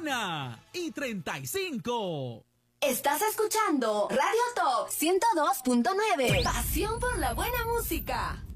1:35. Estás escuchando Radio Top 102.9. Pasión por la buena música.